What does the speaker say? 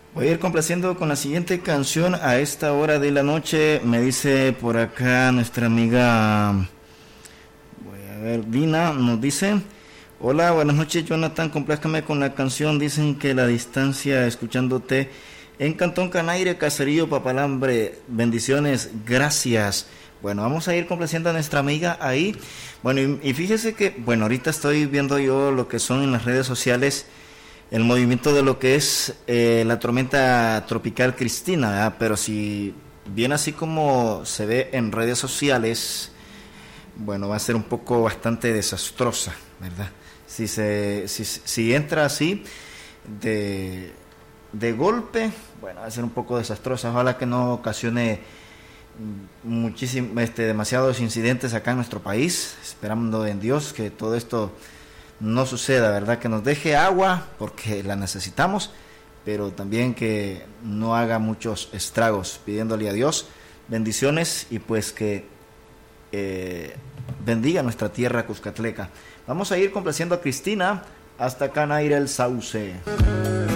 Voy a ir complaciendo con la siguiente canción a esta hora de la noche. Me dice por acá nuestra amiga, voy a ver, Dina, nos dice: hola, buenas noches Jonathan, complázcame con la canción Dicen que la distancia, escuchándote en Cantón Canaire, Caserío Papalambre. Bendiciones, gracias. Bueno, vamos a ir complaciendo a nuestra amiga ahí. Bueno, y fíjese que, bueno, ahorita estoy viendo yo lo que son en las redes sociales el movimiento de lo que es la tormenta tropical Cristina, ¿verdad? Pero si bien así como se ve en redes sociales, bueno, va a ser un poco bastante desastrosa, ¿verdad? Si entra así de golpe, bueno, va a ser un poco desastrosa. Ojalá que no ocasione demasiados incidentes acá en nuestro país, esperando en Dios que todo esto no suceda, ¿verdad? Que nos deje agua porque la necesitamos, pero también que no haga muchos estragos, pidiéndole a Dios bendiciones y pues que bendiga nuestra tierra cuscatleca. Vamos a ir complaciendo a Cristina hasta Canaire el Sauce.